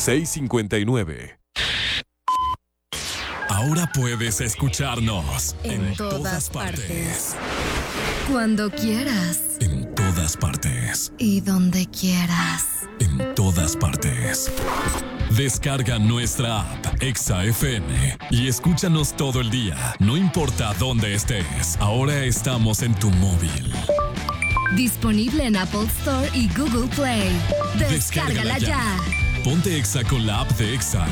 6:59. Ahora puedes escucharnos en todas partes. Cuando quieras. En todas partes. Y donde quieras. En todas partes. Descarga nuestra app Exa FM y escúchanos todo el día, no importa dónde estés. Ahora estamos en tu móvil. Disponible en Apple Store y Google Play. Descárgala ya. Ponte Exa con la app de Exa